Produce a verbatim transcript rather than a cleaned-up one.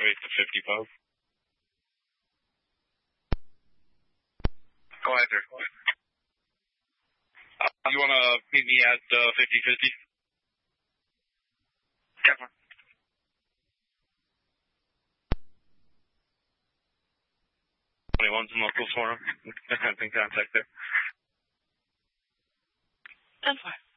wait to fifty pub. Go ahead, sir. Uh, you want to meet me at uh, fifty fifty? Definitely. twenty-one's in local forum. I think contact there. ten five.